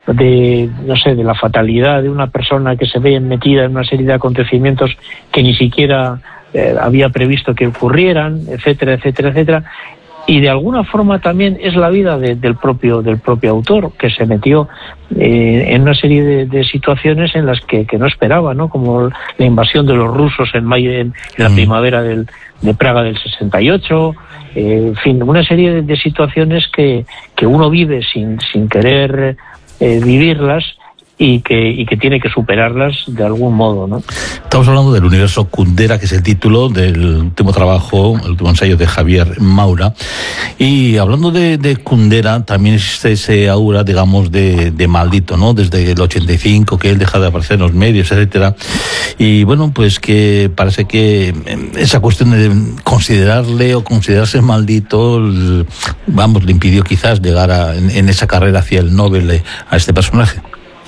no sé, de la fatalidad de una persona que se ve metida en una serie de acontecimientos que ni siquiera había previsto que ocurrieran, etcétera, etcétera, etcétera. Y de alguna forma también es la vida del propio autor, que se metió en una serie de situaciones en las que no esperaba, ¿no? Como la invasión de los rusos en la primavera de Praga del 68, en fin, una serie de situaciones que uno vive sin querer vivirlas, y que tiene que superarlas de algún modo, ¿no? Estamos hablando del universo Kundera, que es el título del último trabajo, el último ensayo de Javier Maura. Y hablando de Kundera, también existe ese aura, digamos, de maldito, ¿no? Desde el 85, que él deja de aparecer en los medios, etcétera. Y bueno, pues que parece que esa cuestión de considerarle o considerarse maldito, vamos, le impidió quizás llegar en esa carrera hacia el Nobel a este personaje.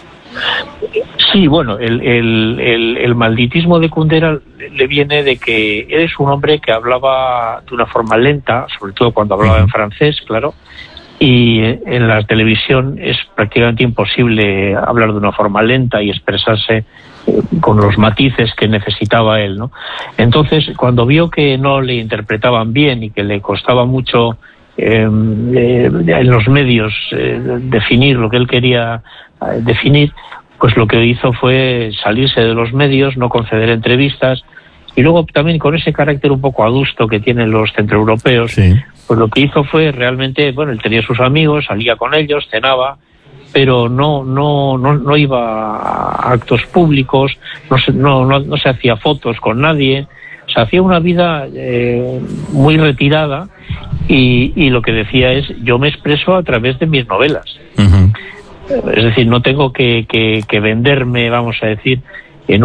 Sí, bueno, el malditismo de Kundera le viene de que eres un hombre que hablaba de una forma lenta, sobre todo cuando hablaba en francés, claro, y en la televisión es prácticamente imposible hablar de una forma lenta y expresarse con los matices que necesitaba él, ¿no? Entonces, cuando vio que no le interpretaban bien y que le costaba mucho en los medios definir lo que él quería definir, pues lo que hizo fue salirse de los medios, no conceder entrevistas, y luego también con ese carácter un poco adusto que tienen los centroeuropeos, sí, pues lo que hizo fue realmente, bueno, él tenía sus amigos, salía con ellos, cenaba, pero no iba a actos públicos, no se hacía fotos con nadie, o sea, hacía una vida muy retirada, y lo que decía es: yo me expreso a través de mis novelas. Uh-huh. Es decir, no tengo que venderme, vamos a decir, en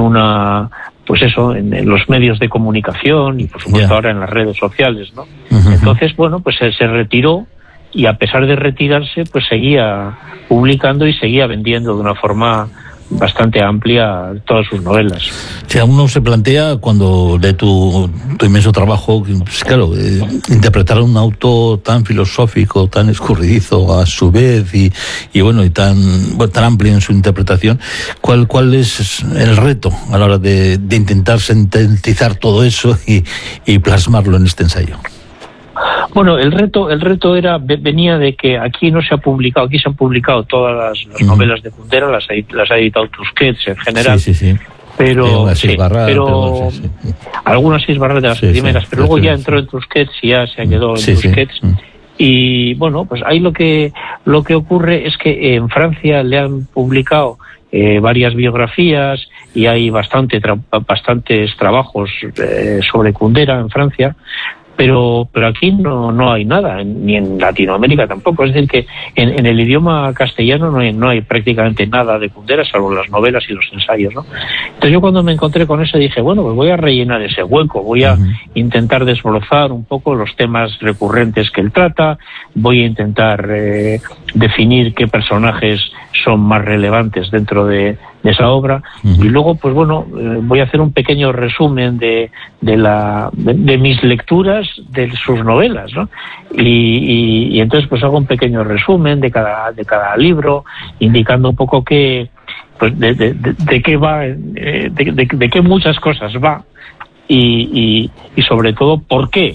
en los medios de comunicación y por supuesto ahora en las redes sociales, ¿no? Uh-huh. Entonces, bueno, pues él se retiró, y a pesar de retirarse, pues seguía publicando y seguía vendiendo de una forma bastante amplia todas sus novelas. Si uno se plantea, cuando lee tu inmenso trabajo, pues claro, interpretar un autor tan filosófico, tan escurridizo a su vez, y bueno, y tan amplio en su interpretación, ¿cuál es el reto a la hora de intentar sintetizar todo eso y plasmarlo en este ensayo? Bueno, el reto venía de que aquí se han publicado todas las novelas de Kundera, las ha editado Tusquets en general. Sí. Pero algunas 6 barras de las primeras, pero luego ya entró en Tusquets y ya se quedó en Tusquets. Y bueno, pues ahí lo que ocurre es que en Francia le han publicado varias biografías, y hay bastantes trabajos sobre Kundera en Francia. Pero aquí no hay nada, ni en Latinoamérica tampoco. Es decir, que en el idioma castellano no hay prácticamente nada de Kundera, salvo las novelas y los ensayos, ¿no? Entonces yo, cuando me encontré con eso, dije, bueno, pues voy a rellenar ese hueco, voy a intentar desbrozar un poco los temas recurrentes que él trata, voy a intentar definir qué personajes son más relevantes dentro de esa obra, y luego, pues bueno, voy a hacer un pequeño resumen de mis lecturas de sus novelas, ¿no? Y entonces pues hago un pequeño resumen de cada libro, indicando un poco de qué va, de qué muchas cosas va, y sobre todo por qué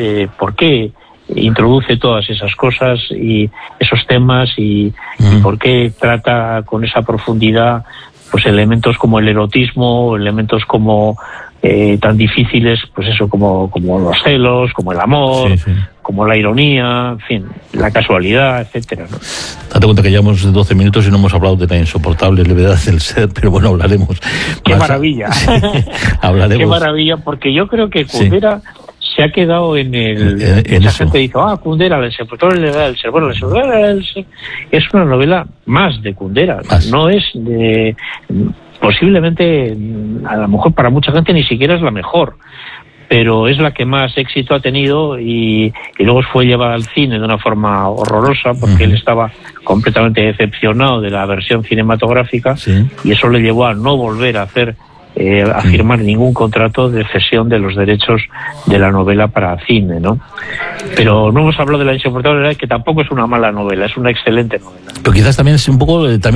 introduce todas esas cosas y esos temas, y por qué trata con esa profundidad pues elementos como el erotismo, elementos como tan difíciles, pues eso, como los celos, como el amor, como la ironía, en fin, la casualidad, etcétera, ¿no? Date cuenta que llevamos 12 minutos y no hemos hablado de la insoportable levedad del ser, pero bueno, hablaremos. ¡Qué maravilla! Hablaremos. ¡Qué maravilla! Porque yo creo que Kundera se ha quedado en mucha gente dice, Kundera, la insoportable levedad del ser. Bueno, la insoportable levedad del ser es una novela más de Kundera, no es de... Posiblemente, a lo mejor para mucha gente ni siquiera es la mejor, pero es la que más éxito ha tenido, y luego fue llevada al cine de una forma horrorosa, porque él estaba completamente decepcionado de la versión cinematográfica, y eso le llevó a no volver a firmar ningún contrato de cesión de los derechos de la novela para cine, ¿no? Pero no hemos hablado de La insoportable, que tampoco es una mala novela, es una excelente novela. Pero quizás también es un poco